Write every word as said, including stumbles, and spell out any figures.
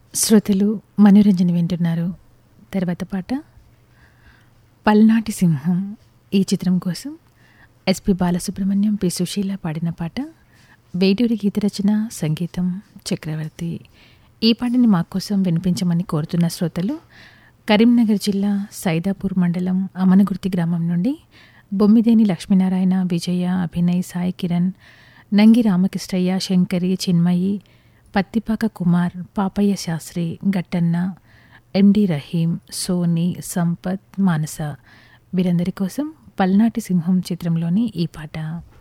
శ్రోతలు మనోరంజన వింటున్నారు. తర్వాత పాట పల్నాటి సింహం. ఈ చిత్రం కోసం ఎస్పి బాలసుబ్రహ్మణ్యం, పి సుశీల పాడిన పాట. వేటూరి గీత రచన, సంగీతం చక్రవర్తి. ఈ పాటని మా కోసం వినిపించమని కోరుతున్న శ్రోతలు కరీంనగర్ జిల్లా సైదాపూర్ మండలం అమనగుర్తి గ్రామం నుండి బొమ్మిదేని లక్ష్మీనారాయణ, విజయ, అభినయ్, సాయి కిరణ్, నంగి రామకృష్ణయ్య, శంకరి, చిన్మయి, పత్తిపాక కుమార్, పాపయ్య శాస్త్రి, గట్టన్న, ఎండి రహీం, సోని, సంపత్, మానస వీరందరి కోసం పల్నాటి సింహం చిత్రంలోని ఈ పాట.